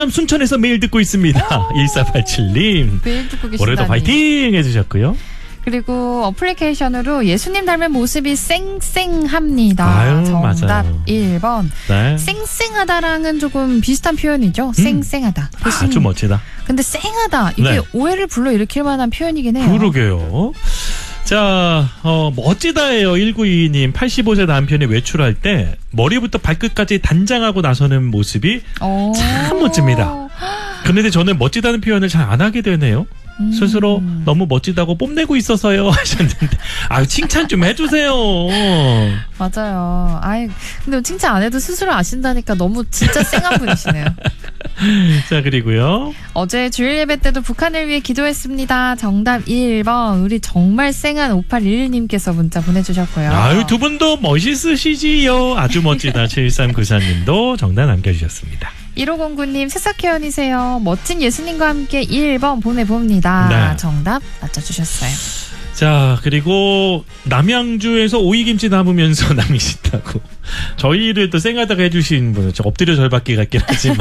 순천에서 매일 듣고 있습니다. 1487님. 매일 듣고 계시다니. 올해도 화이팅 해주셨고요. 그리고 어플리케이션으로 예수님 닮은 모습이 쌩쌩합니다. 아유, 정답 맞아요. 1번. 네. 쌩쌩하다랑은 조금 비슷한 표현이죠. 쌩쌩하다. 아주 멋지다. 근데 쌩하다. 이게 네. 오해를 불러일으킬 만한 표현이긴 해요. 그러게요. 자, 멋지다예요. 1922님. 85세 남편이 외출할 때 머리부터 발끝까지 단장하고 나서는 모습이 참 멋집니다. 그런데 저는 멋지다는 표현을 잘 안 하게 되네요. 스스로 너무 멋지다고 뽐내고 있어서요 하셨는데 아유 칭찬 좀 해주세요. 맞아요. 아이 근데 칭찬 안 해도 스스로 아신다니까 너무 진짜 쌩한 분이시네요. 자 그리고요. 어제 주일 예배 때도 북한을 위해 기도했습니다. 정답 1번. 우리 정말 쌩한 5811님께서 문자 보내주셨고요. 아유 두 분도 멋있으시지요. 아주 멋지다. 7394님도 정답 남겨주셨습니다. 1509님 새싹회원이세요. 멋진 예수님과 함께 1번 보내봅니다. 네. 정답 맞춰주셨어요. 자 그리고 남양주에서 오이김치 담으면서 남기신다고 저희를 또 쌩하다가 해주신 분은 엎드려 절받기 같긴 하지만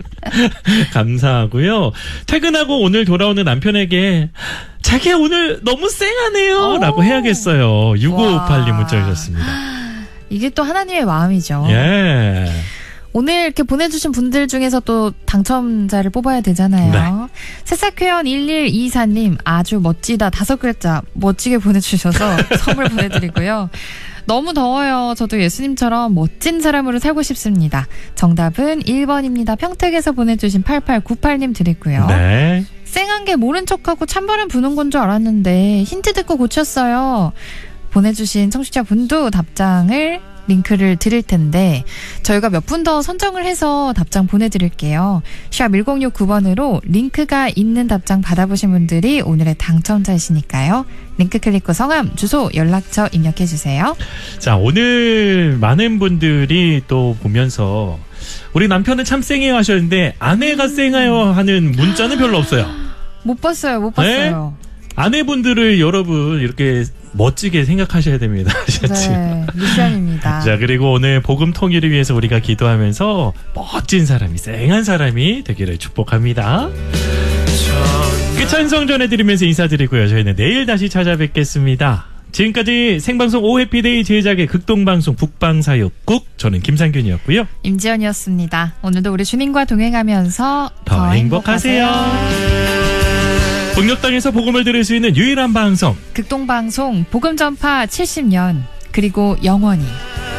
감사하고요. 퇴근하고 오늘 돌아오는 남편에게 자기 오늘 너요 쌩하네요 라고 해야겠어요. 6558님 문자 주셨습니다. 이게 또 하나님의 마음이죠. 예. 오늘 이렇게 보내주신 분들 중에서 또 당첨자를 뽑아야 되잖아요. 네. 새싹회원 1124님 아주 멋지다 5글자 멋지게 보내주셔서 선물 보내드리고요. 너무 더워요. 저도 예수님처럼 멋진 사람으로 살고 싶습니다. 정답은 1번입니다. 평택에서 보내주신 8898님 드리고요. 네. 쌩한 게 모른 척하고 찬바람 부는 건 줄 알았는데 힌트 듣고 고쳤어요. 보내주신 청취자분도 답장을 링크를 드릴 텐데 저희가 몇 분 더 선정을 해서 답장 보내드릴게요. 샵 1069번으로 링크가 있는 답장 받아보신 분들이 오늘의 당첨자이시니까요. 링크 클릭 후 성함, 주소, 연락처 입력해주세요. 자 오늘 많은 분들이 또 보면서 우리 남편은 참 쌩해요 하셨는데 아내가 쌩해요 하는 문자는 별로 없어요. 못 봤어요. 네? 아내분들을 여러분 이렇게 멋지게 생각하셔야 됩니다. 네, 미션입니다. 자 그리고 오늘 복음 통일을 위해서 우리가 기도하면서 멋진 사람이 쌩한 사람이 되기를 축복합니다. 그 찬송 전해드리면서 인사드리고요. 저희는 내일 다시 찾아뵙겠습니다. 지금까지 생방송 오해피데이 제작의 극동방송 북방사역국 저는 김상균이었고요. 임지연이었습니다. 오늘도 우리 주님과 동행하면서 더 행복하세요. 북녘땅에서 복음을 들을 수 있는 유일한 방송 극동방송 복음전파 70년 그리고 영원히